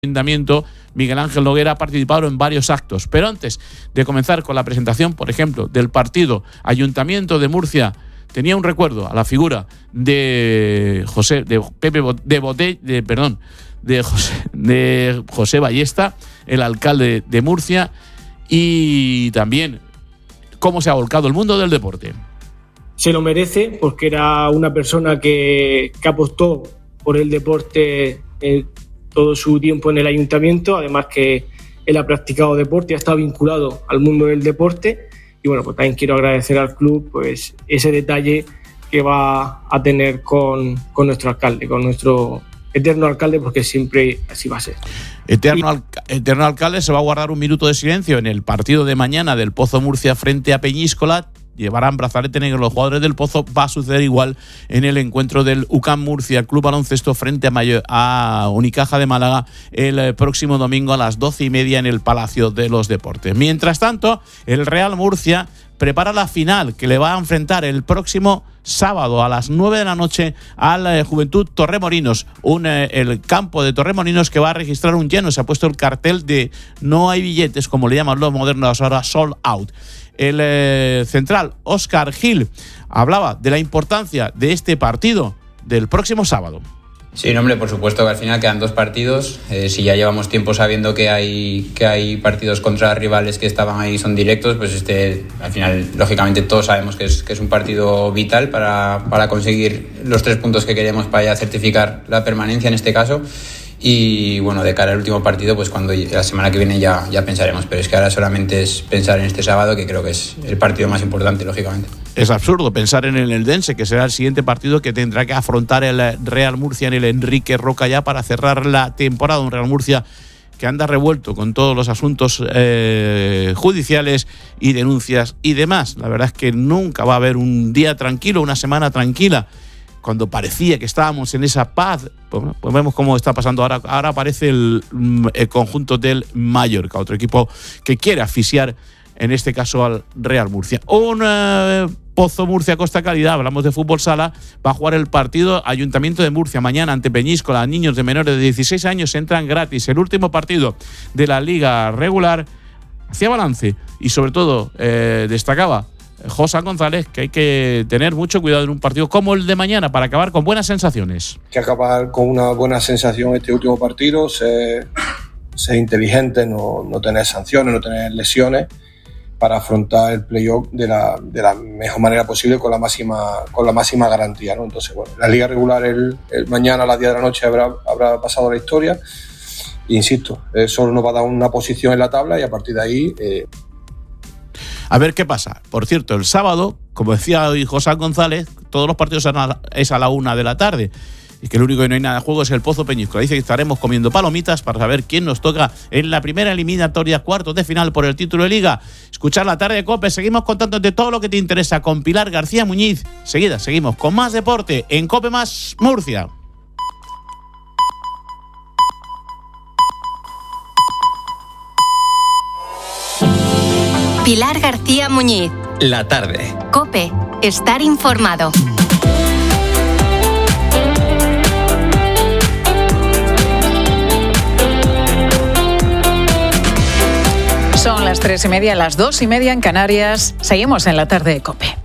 Ayuntamiento, Miguel Ángel Noguera, ha participado en varios actos. Pero antes de comenzar con la presentación, por ejemplo, del partido Ayuntamiento de Murcia, tenía un recuerdo a la figura de José Ballesta, el alcalde de Murcia, y también cómo se ha volcado el mundo del deporte. Se lo merece porque era una persona que apostó por el deporte todo su tiempo en el ayuntamiento, además que él ha practicado deporte y ha estado vinculado al mundo del deporte. Y bueno, pues también quiero agradecer al club pues ese detalle que va a tener con nuestro alcalde, con nuestro eterno alcalde, porque siempre así va a ser. Eterno alcalde. Se va a guardar un minuto de silencio en el partido de mañana del Pozo Murcia frente a Peñíscola. Llevarán brazalete negro los jugadores del Pozo. Va a suceder igual en el encuentro del UCAM Murcia Club Baloncesto frente a Unicaja de Málaga el próximo domingo a las 12:30 en el Palacio de los Deportes. Mientras tanto, el Real Murcia prepara la final que le va a enfrentar el próximo sábado a las 9 de la noche al Juventud Torremolinos. El campo de Torremolinos que va a registrar un lleno. Se ha puesto el cartel de no hay billetes, como le llaman los modernos ahora, sold out. El central Óscar Gil hablaba de la importancia de este partido del próximo sábado. Sí, hombre, por supuesto que al final quedan 2 partidos. Si ya llevamos tiempo sabiendo que hay partidos contra rivales que estaban ahí, son directos, pues al final, lógicamente, todos sabemos que es un partido vital para conseguir los 3 puntos que queremos para ya certificar la permanencia en este caso. Y bueno, de cara al último partido, pues cuando la semana que viene ya pensaremos, pero es que ahora solamente es pensar en este sábado, que creo que es el partido más importante, lógicamente. Es absurdo pensar en el Eldense, que será el siguiente partido que tendrá que afrontar el Real Murcia en el Enrique Roca ya para cerrar la temporada. Un Real Murcia que anda revuelto con todos los asuntos judiciales y denuncias y demás. La verdad es que nunca va a haber un día tranquilo, una semana tranquila. Cuando parecía que estábamos en esa paz, pues vemos cómo está pasando ahora. Ahora aparece el conjunto del Mallorca, otro equipo que quiere asfixiar, en este caso, al Real Murcia. Un Pozo Murcia Costa Calidad, hablamos de fútbol sala, va a jugar el partido Ayuntamiento de Murcia mañana ante Peñíscola. Niños de menores de 16 años entran gratis. El último partido de la liga regular hacía balance y sobre todo destacaba José González que hay que tener mucho cuidado en un partido como el de mañana para acabar con buenas sensaciones. Hay que acabar con una buena sensación este último partido, ser inteligente, no tener sanciones, no tener lesiones, para afrontar el playoff de la mejor manera posible con la máxima garantía, ¿no? Entonces, bueno, la liga regular el mañana a las 10 de la noche habrá pasado la historia. Insisto, solo nos va a dar una posición en la tabla y a partir de ahí a ver qué pasa. Por cierto, el sábado, como decía hoy José González, todos los partidos es a la 1 de la tarde. Y que lo único que no hay nada de juego es el Pozo Peñíscola. Dice que estaremos comiendo palomitas para saber quién nos toca en la primera eliminatoria, cuartos de final por el título de Liga. Escuchar la tarde de COPE. Seguimos contándote todo lo que te interesa con Pilar García Muñiz. Seguida seguimos con más deporte en COPE más Murcia. Pilar García Muñiz. La tarde. COPE. Estar informado. Son las 3:30, las 2:30 en Canarias. Seguimos en la tarde de COPE.